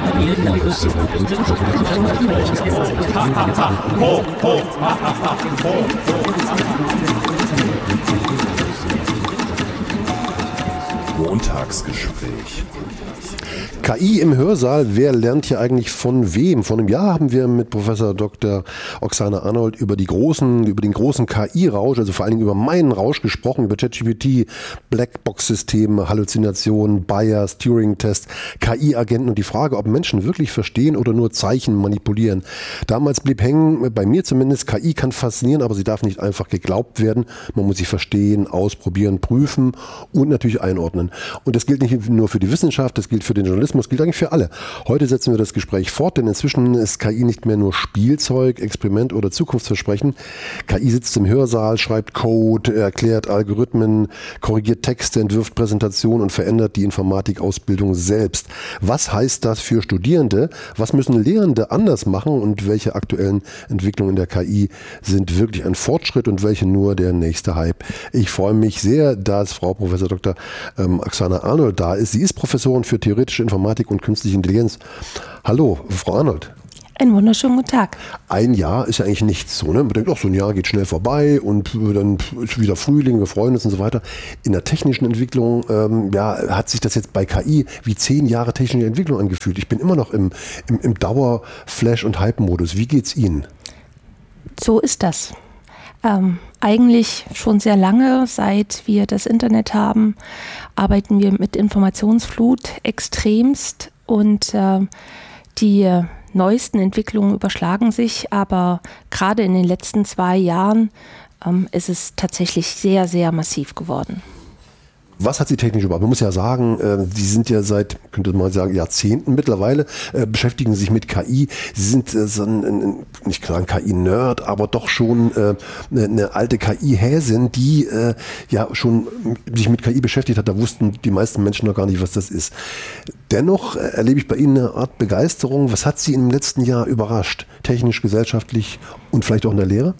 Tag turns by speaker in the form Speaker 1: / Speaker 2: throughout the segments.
Speaker 1: Montagsgespräch.
Speaker 2: KI im Hörsaal, wer lernt hier eigentlich von wem? Vor einem Jahr haben wir mit Professor Dr. Oksana Arnold über den großen KI-Rausch, also vor allen Dingen über meinen Rausch gesprochen, über ChatGPT, Blackbox-Systeme, Halluzinationen, Bias, Turing-Test, KI-Agenten und die Frage, ob Menschen wirklich verstehen oder nur Zeichen manipulieren. Damals blieb hängen, bei mir zumindest, KI kann faszinieren, aber sie darf nicht einfach geglaubt werden. Man muss sie verstehen, ausprobieren, prüfen und natürlich einordnen. Und das gilt nicht nur für die Wissenschaft, das gilt für den Journalismus, gilt eigentlich für alle. Heute setzen wir das Gespräch fort, denn inzwischen ist KI nicht mehr nur Spielzeug, Experiment oder Zukunftsversprechen. KI sitzt im Hörsaal, schreibt Code, erklärt Algorithmen, korrigiert Texte, entwirft Präsentationen und verändert die Informatikausbildung selbst. Was heißt das für Studierende? Was müssen Lehrende anders machen und welche aktuellen Entwicklungen in der KI sind wirklich ein Fortschritt und welche nur der nächste Hype? Ich freue mich sehr, dass Frau Professor Dr. Oksana Arnold da ist. Sie ist Professorin für theoretische Informatik und künstliche Intelligenz. Hallo, Frau Arnold.
Speaker 3: Einen wunderschönen guten Tag.
Speaker 2: Ein Jahr ist ja eigentlich nichts so, ne? Man denkt, so ein Jahr geht schnell vorbei und dann ist wieder Frühling, wir freuen uns und so weiter. In der technischen Entwicklung hat sich das jetzt bei KI wie 10 Jahre technische Entwicklung angefühlt. Ich bin immer noch im Dauer-Flash- und Hype-Modus. Wie geht's Ihnen?
Speaker 3: So ist das. Eigentlich schon sehr lange, seit wir das Internet haben, arbeiten wir mit Informationsflut extremst und die neuesten Entwicklungen überschlagen sich, aber gerade in den letzten 2 Jahren ist es tatsächlich sehr, sehr massiv geworden.
Speaker 2: Was hat Sie technisch überhaupt? Man muss ja sagen, Sie sind ja seit, könnte man sagen, Jahrzehnten mittlerweile, beschäftigen sich mit KI. Sie sind so nicht klar ein KI-Nerd, aber doch schon eine alte KI-Häsin, die ja schon sich mit KI beschäftigt hat. Da wussten die meisten Menschen noch gar nicht, was das ist. Dennoch erlebe ich bei Ihnen eine Art Begeisterung. Was hat Sie im letzten Jahr überrascht? Technisch, gesellschaftlich und vielleicht auch in der Lehre?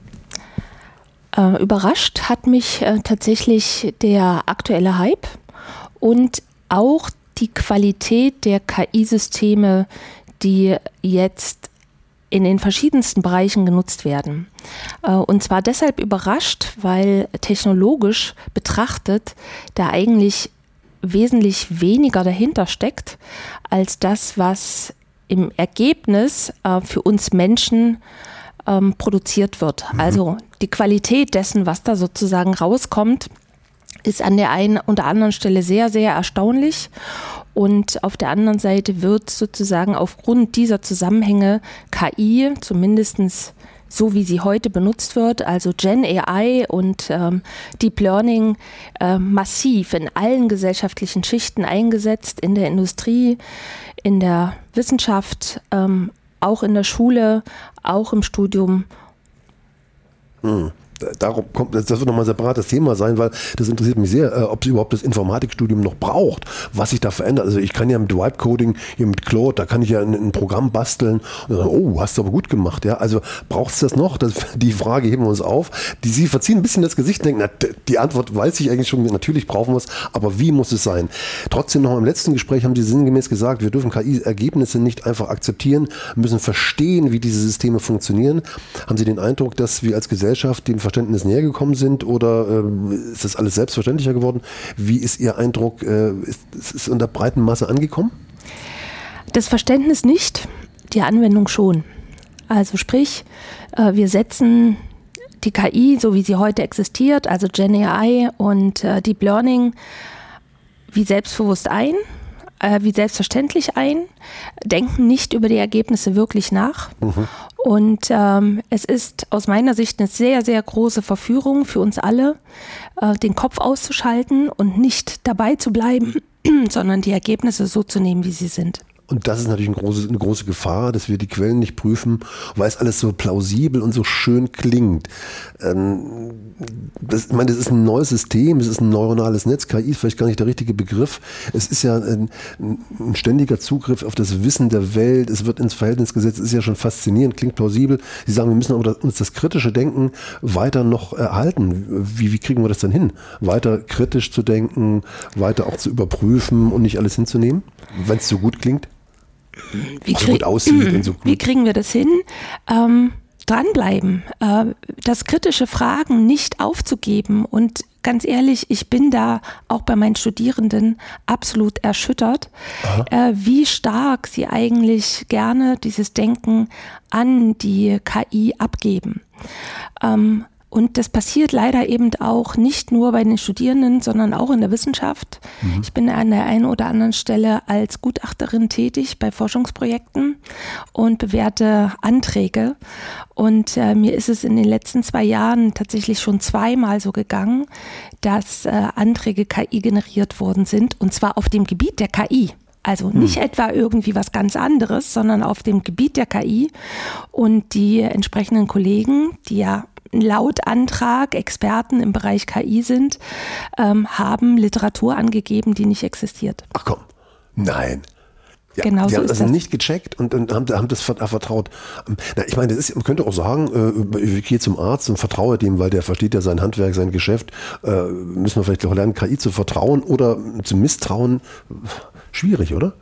Speaker 3: Überrascht hat mich tatsächlich der aktuelle Hype und auch die Qualität der KI-Systeme, die jetzt in den verschiedensten Bereichen genutzt werden. Und zwar deshalb überrascht, weil technologisch betrachtet da eigentlich wesentlich weniger dahinter steckt, als das, was im Ergebnis für uns Menschen produziert wird. Also die Qualität dessen, was da sozusagen rauskommt, ist an der einen oder anderen Stelle sehr, sehr erstaunlich. Und auf der anderen Seite wird sozusagen aufgrund dieser Zusammenhänge KI, zumindest so wie sie heute benutzt wird, also Gen AI und Deep Learning, massiv in allen gesellschaftlichen Schichten eingesetzt, in der Industrie, in der Wissenschaft, auch in der Schule, auch im Studium.
Speaker 2: Darum kommt, das wird nochmal ein separates Thema sein, weil das interessiert mich sehr, ob sie überhaupt das Informatikstudium noch braucht, was sich da verändert. Also ich kann ja mit Vibe-Coding, hier mit Claude, da kann ich ja ein Programm basteln und sagen, oh, hast du aber gut gemacht. Ja? Also braucht es das noch? Die Frage heben wir uns auf. Sie verziehen ein bisschen das Gesicht und denken, na, die Antwort weiß ich eigentlich schon, natürlich brauchen wir es, aber wie muss es sein? Trotzdem noch im letzten Gespräch haben Sie sinngemäß gesagt, wir dürfen KI-Ergebnisse nicht einfach akzeptieren, müssen verstehen, wie diese Systeme funktionieren. Haben Sie den Eindruck, dass wir als Gesellschaft dem Verständnis näher gekommen sind oder ist das alles selbstverständlicher geworden? Wie ist Ihr Eindruck? Ist es in der breiten Masse angekommen?
Speaker 3: Das Verständnis nicht, die Anwendung schon. Also sprich, wir setzen die KI, so wie sie heute existiert, also Gen AI und Deep Learning, wie selbstbewusst ein, wie selbstverständlich ein, denken nicht über die Ergebnisse wirklich nach. Und es ist aus meiner Sicht eine sehr, sehr große Verführung für uns alle, den Kopf auszuschalten und nicht dabei zu bleiben, sondern die Ergebnisse so zu nehmen, wie sie sind.
Speaker 2: Und das ist natürlich eine große Gefahr, dass wir die Quellen nicht prüfen, weil es alles so plausibel und so schön klingt. Das ist ein neues System, es ist ein neuronales Netz. KI ist vielleicht gar nicht der richtige Begriff. Es ist ja ein ständiger Zugriff auf das Wissen der Welt. Es wird ins Verhältnis gesetzt. Es ist ja schon faszinierend, klingt plausibel. Sie sagen, wir müssen aber uns das kritische Denken weiter noch erhalten. Wie kriegen wir das denn hin? Weiter kritisch zu denken, weiter auch zu überprüfen und nicht alles hinzunehmen, wenn es so gut klingt? so gut aussieht und so gut.
Speaker 3: Wie kriegen wir das hin? Dranbleiben, das kritische Fragen nicht aufzugeben. Und ganz ehrlich, ich bin da auch bei meinen Studierenden absolut erschüttert, wie stark sie eigentlich gerne dieses Denken an die KI abgeben. Und das passiert leider eben auch nicht nur bei den Studierenden, sondern auch in der Wissenschaft. Ich bin an der einen oder anderen Stelle als Gutachterin tätig bei Forschungsprojekten und bewerte Anträge. Und mir ist es in den letzten 2 Jahren tatsächlich schon 2-mal so gegangen, dass Anträge KI generiert worden sind, und zwar auf dem Gebiet der KI. Also nicht etwa irgendwie was ganz anderes, sondern auf dem Gebiet der KI. Und die entsprechenden Kollegen, die ja laut Antrag Experten im Bereich KI sind, haben Literatur angegeben, die nicht existiert.
Speaker 2: Ach komm, nein. Ja,
Speaker 3: genau
Speaker 2: die
Speaker 3: so
Speaker 2: haben
Speaker 3: ist
Speaker 2: das nicht gecheckt und haben das vertraut. Na, ich meine, man könnte auch sagen, ich gehe zum Arzt und vertraue dem, weil der versteht ja sein Handwerk, sein Geschäft. Müssen wir vielleicht auch lernen, KI zu vertrauen oder zu misstrauen? Schwierig, oder?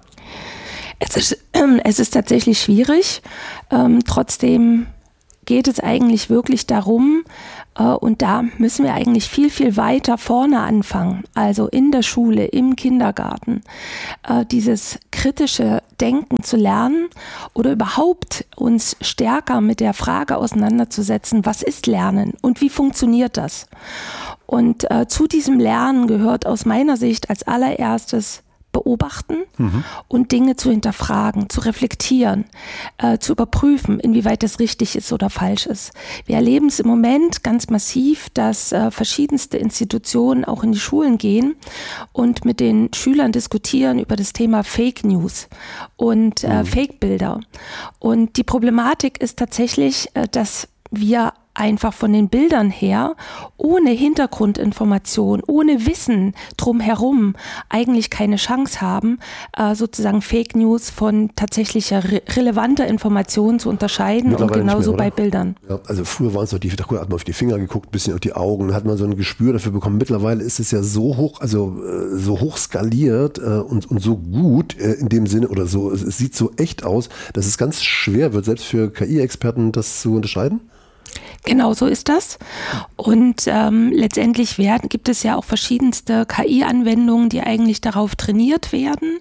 Speaker 3: Es ist tatsächlich schwierig. Trotzdem geht es eigentlich wirklich darum, und da müssen wir eigentlich viel, viel weiter vorne anfangen, also in der Schule, im Kindergarten, dieses kritische Denken zu lernen oder überhaupt uns stärker mit der Frage auseinanderzusetzen, was ist Lernen und wie funktioniert das? Und zu diesem Lernen gehört aus meiner Sicht als allererstes beobachten und Dinge zu hinterfragen, zu reflektieren, zu überprüfen, inwieweit das richtig ist oder falsch ist. Wir erleben es im Moment ganz massiv, dass verschiedenste Institutionen auch in die Schulen gehen und mit den Schülern diskutieren über das Thema Fake News und Fake-Bilder. Und die Problematik ist tatsächlich, dass wir einfach von den Bildern her, ohne Hintergrundinformation, ohne Wissen drumherum eigentlich keine Chance haben, sozusagen Fake News von tatsächlicher relevanter Information zu unterscheiden, und genauso bei Bildern.
Speaker 2: Ja, also früher waren es doch da hat man auf die Finger geguckt, ein bisschen auf die Augen, hat man so ein Gespür dafür bekommen. Mittlerweile ist es ja so hoch, also so hoch skaliert und so gut in dem Sinne oder so, es sieht so echt aus, dass es ganz schwer wird, selbst für KI-Experten das zu unterscheiden.
Speaker 3: Genau so ist das. Und letztendlich gibt es ja auch verschiedenste KI-Anwendungen, die eigentlich darauf trainiert werden,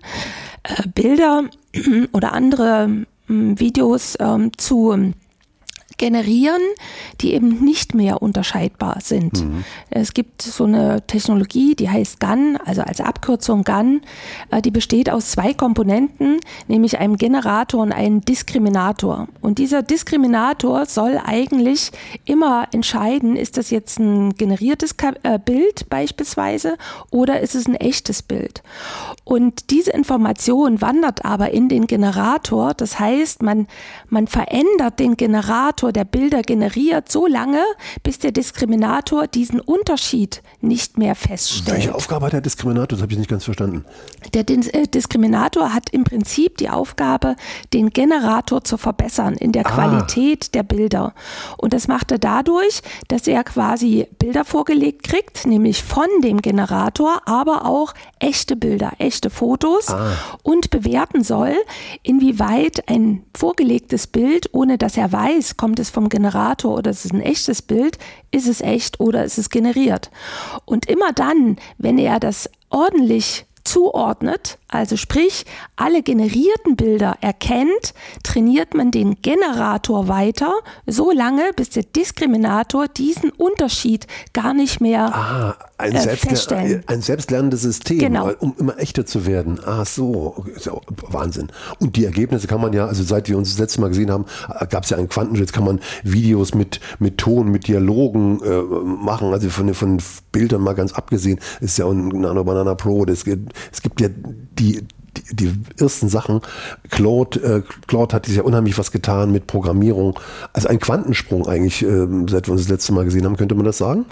Speaker 3: Bilder oder andere Videos zu generieren, die eben nicht mehr unterscheidbar sind. Es gibt so eine Technologie, die heißt GAN, also als Abkürzung GAN, die besteht aus 2 Komponenten, nämlich einem Generator und einem Diskriminator. Und dieser Diskriminator soll eigentlich immer entscheiden, ist das jetzt ein generiertes Bild beispielsweise oder ist es ein echtes Bild? Und diese Information wandert aber in den Generator, das heißt, man verändert den Generator, der Bilder generiert, so lange, bis der Diskriminator diesen Unterschied nicht mehr feststellt.
Speaker 2: Welche Aufgabe hat der Diskriminator? Das habe ich nicht ganz verstanden.
Speaker 3: Der Diskriminator hat im Prinzip die Aufgabe, den Generator zu verbessern in der Qualität der Bilder. Und das macht er dadurch, dass er quasi Bilder vorgelegt kriegt, nämlich von dem Generator, aber auch echte Bilder, echte Fotos und bewerten soll, inwieweit ein vorgelegtes Bild, ohne dass er weiß, kommt es vom Generator oder ist es ein echtes Bild, ist es echt oder ist es generiert. Und immer dann, wenn er das ordentlich zuordnet, also sprich alle generierten Bilder erkennt, trainiert man den Generator weiter, so lange, bis der Diskriminator diesen Unterschied gar nicht mehr feststellen.
Speaker 2: Ein selbstlernendes System,
Speaker 3: genau,
Speaker 2: um immer echter zu werden. So, ist ja Wahnsinn. Und die Ergebnisse kann man ja, also seit wir uns das letzte Mal gesehen haben, gab es ja einen Quantenschutz, kann man Videos mit Ton, mit Dialogen machen, also von Bildern mal ganz abgesehen, ist ja auch ein Nano Banana Pro, es gibt ja die ersten Sachen. Claude hat sich ja unheimlich was getan mit Programmierung. Also ein Quantensprung eigentlich, seit wir uns das letzte Mal gesehen haben, könnte man das sagen?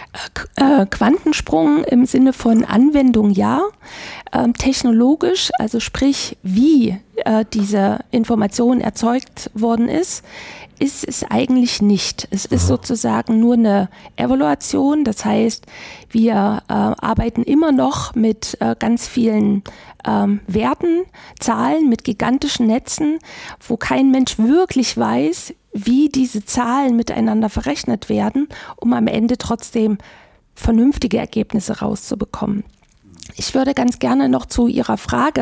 Speaker 3: Quantensprung im Sinne von Anwendung ja. Technologisch, also sprich, wie diese Information erzeugt worden ist es eigentlich nicht. Es ist sozusagen nur eine Evaluation. Das heißt, wir arbeiten immer noch mit ganz vielen Werten, Zahlen, mit gigantischen Netzen, wo kein Mensch wirklich weiß, wie diese Zahlen miteinander verrechnet werden, um am Ende trotzdem vernünftige Ergebnisse rauszubekommen. Ich würde ganz gerne noch zu Ihrer Frage